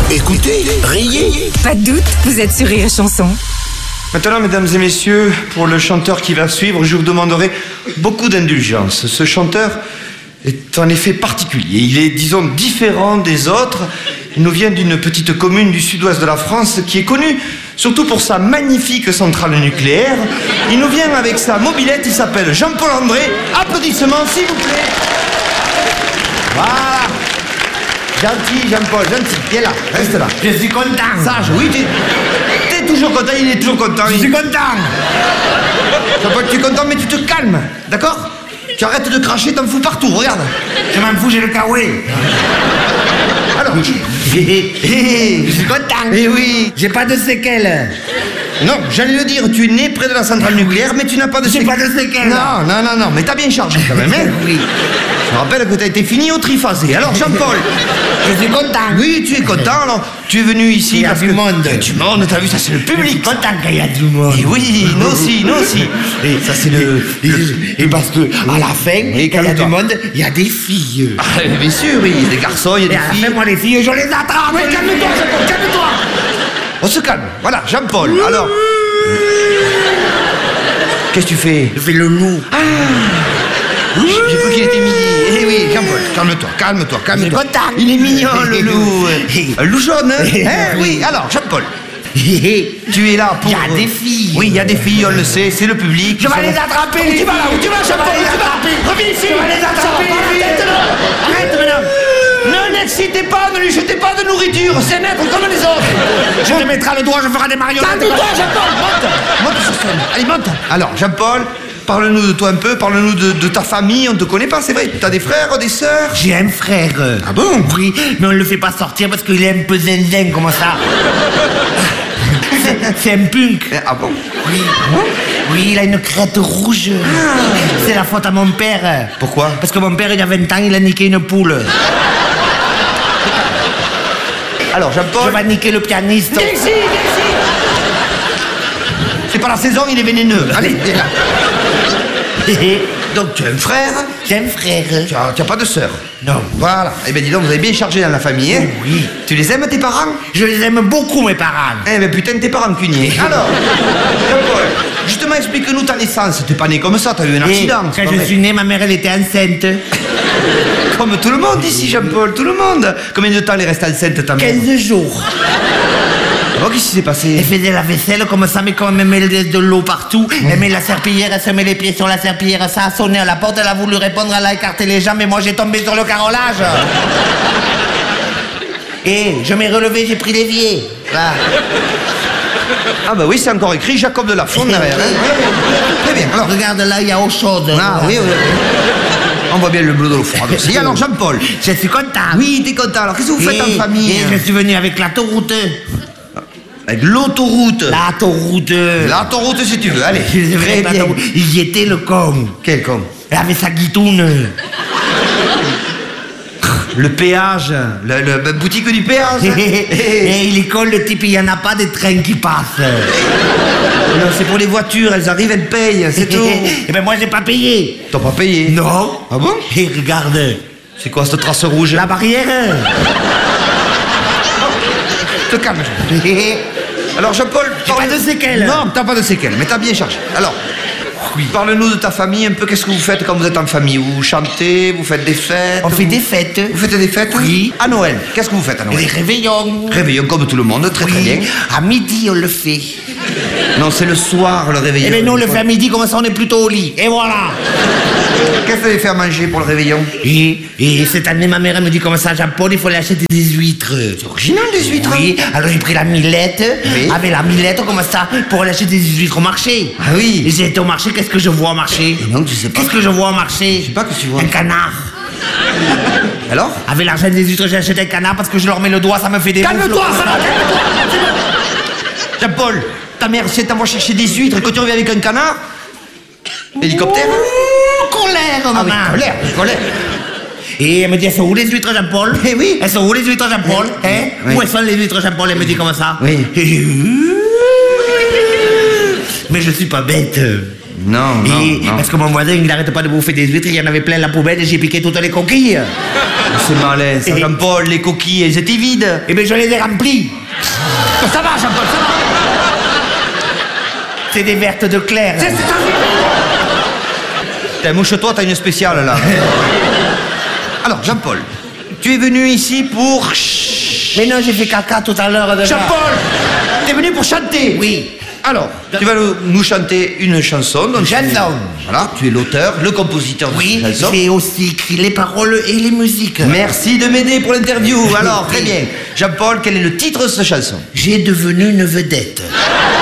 Écoutez, riez. Pas de doute, vous êtes sur Rire et Chanson. Maintenant, mesdames et messieurs, pour le chanteur qui va suivre, je vous demanderai beaucoup d'indulgence. Ce chanteur est en effet particulier. Il est, disons, différent des autres. Il nous vient d'une petite commune du sud-ouest de la France qui est connue surtout pour sa magnifique centrale nucléaire. Il nous vient avec sa mobilette, il s'appelle Jean-Paul André. Applaudissements, s'il vous plaît. Voilà. Gentil, Jean-Paul, gentil. Viens là, reste là. Je suis content. Sage, oui, t'es toujours content, il est toujours content. Je suis content. Jean-Paul, tu es content, mais tu te calmes, d'accord? Tu arrêtes de cracher, t'en fous partout, regarde. Je m'en fous, j'ai le kawaii. Alors, je suis content. Eh oui. J'ai pas de séquelles. Non, j'allais le dire, tu es né près de la centrale nucléaire, mais tu n'as pas de J'ai séquelles. pas de séquelles. Non, mais t'as bien chargé quand même, hein? Oui. Je me rappelle que t'as été fini au triphasé. Alors, Jean-Paul. Je suis content. Oui, tu es content, alors tu es venu ici. Il y a parce du que- monde. Du monde, t'as vu, ça c'est le Je suis public. content qu'il y a du monde. Et oui, nous aussi. Et Ça c'est Et parce que à la fin, Oui, quand il y a du calme-toi. monde, il y a des filles. Ah, bien sûr, oui, il y a des garçons, il y a Et des à la filles. fin, moi, les filles, je les attrape. Oui, calme-toi, Jean-Paul, calme-toi. On se calme. Voilà, Jean-Paul. Alors. Qu'est-ce que tu fais? Je fais le loup. J'ai cru qu'il était midi. Eh oui, Jean-Paul, calme-toi. Je suis content. Il est mignon, le loup. Un loup jaune, hein? Oui, alors, Jean-Paul. Tu es là pour... Il y a des filles. Oui, il y a des filles, on le sait, c'est le public. Je vais les attraper. Où tu vas là? Où tu vas, Jean-Paul? Je vais les attraper. Reviens ici. Je vais les attraper. Arrête, madame. Ne l'excitez pas, ne lui jetez pas de nourriture. C'est maître comme les autres. Je te mettrai le doigt, je ferai des marionnettes. Calme-toi, Jean-Paul, monte sur scène. Allez, monte. Alors, Jean-Paul, parle-nous de toi un peu, parle-nous de ta famille. On te connaît pas, c'est vrai. T'as des frères, des sœurs? J'ai un frère. Ah bon? Oui, mais on le fait pas sortir parce qu'il est un peu zinzin, comme ça. C'est un punk. Ah bon? Oui. Oui, il a une crête rouge. C'est la faute à mon père. Pourquoi? Parce que mon père, il y a 20 ans, il a niqué une poule. Alors, Je Jean-Paul... vais niquer le pianiste. Viens ici. C'est pas la saison, il est vénéneux. Allez, viens là. Donc, tu as un frère, J'ai un frère. tu as pas de sœur. Non. Voilà. Eh bien, dis donc, vous avez bien chargé dans la famille, hein? Oui. Tu les aimes, tes parents? Je les aime beaucoup, mes parents. Eh ben putain, t'es pas rancunier. Alors, Jean-Paul, justement, explique-nous ta naissance. T'es pas né comme ça, t'as eu un Et accident. c'est quand pas je vrai. suis né, ma mère, elle était enceinte. Comme tout le monde ici, Jean-Paul, tout le monde. Combien de temps elle est restée enceinte, ta mère? 15 jours. Oh, qu'est-ce qui s'est passé? Elle faisait la vaisselle comme ça, mais comme elle met de l'eau partout, elle met la serpillière, elle se met les pieds sur la serpillière, ça a sonné à la porte, elle a voulu répondre, elle a écarté les jambes, et moi j'ai tombé sur le carrelage. Et je m'ai relevé, j'ai pris l'évier. Là. Ah bah oui, c'est encore écrit Jacob de la Fonde derrière. Hein? Très bien, alors. Regarde là, il y a eau chaude. Ah oui. On voit bien le bleu de l'eau froide aussi. Alors, Jean-Paul. Je suis content. Oui, t'es content. Alors, qu'est-ce que vous faites en famille? Et je suis venu avec l'autoroute. Avec l'autoroute. L'autoroute. L'autoroute, si tu veux. Allez, Je suis venu très avec bien. l'autoroute. Il y était le con. Quel con? Elle avait sa guitoune. Le péage. La boutique du péage. Et il est con, le type, il n'y en a pas des trains qui passent. Non, c'est pour les voitures, elles arrivent, elles payent, c'est tout. Et ben moi, j'ai pas payé. T'as pas payé? Non. Ah bon? Et regarde, C'est quoi cette trace rouge? la barrière. Te calme. Alors Jean-Paul... J'ai pas de séquelles. Non, t'as pas de séquelles, mais t'as bien chargé. Alors, parle-nous de ta famille un peu, qu'est-ce que vous faites quand vous êtes en famille? Vous chantez, vous faites des fêtes? On fait des fêtes. Vous faites des fêtes? Oui. À Noël, qu'est-ce que vous faites à Et Noël? des réveillons. Réveillon comme tout le monde, très très bien. Oui. À midi, on le fait. Non, c'est le soir le réveillon. Eh ben nous, on le fait à midi, comme ça, on est plutôt au lit. Et voilà. Qu'est-ce que vous avez fait à manger pour le réveillon? Et cette année, ma mère, elle me dit comme ça, Jean-Paul, il faut aller acheter des huîtres. C'est original des huîtres. Oui, alors j'ai pris la millette, Oui. avec la millette comme ça, pour aller acheter des huîtres au marché. Ah oui. Et j'ai été au marché, qu'est-ce que je vois au marché? Non, tu sais pas. Qu'est-ce que je vois au marché? Je sais pas que tu vois. Un canard. Alors? Avec l'argent des huîtres, j'ai acheté un canard parce que je leur mets le doigt, ça me fait des Calme-toi, bouffles. ça va, calme-toi. Jean-Paul, ta mère, si elle t'envoie chercher des huîtres et que tu reviens avec un canard? Hélicoptère? Colère, Ah oui, maman. colère. Et elle me dit, elles sont où les huîtres, Jean-Paul? Eh oui. Elles sont où les huîtres, Jean-Paul? Oui. Hein? Oui. Où elles sont les huîtres, Jean-Paul? Elle me dit comme ça. Oui. Mais je suis pas bête. Non, non. Parce que mon voisin, il n'arrête pas de bouffer des huîtres, il y en avait plein la poubelle et j'ai piqué toutes les coquilles. C'est malin, ça. Et- Jean-Paul, les coquilles, elles étaient vides. Eh bien, je les ai remplies. Ça va, Jean-Paul, ça va. C'est des vertes de Claire. Putain, mouche-toi, t'as une spéciale, là. Alors, Jean-Paul, tu es venu ici pour... Mais non, j'ai fait caca tout à l'heure déjà. Jean-Paul, t'es venu pour chanter. Oui. Alors, tu vas nous chanter une chanson. Donc Chanson. Voilà, tu es l'auteur, le compositeur de Oui, cette chanson. j'ai aussi écrit les paroles et les musiques. Merci de m'aider pour l'interview. Alors, très bien. Jean-Paul, quel est le titre de cette chanson? J'ai devenu une vedette.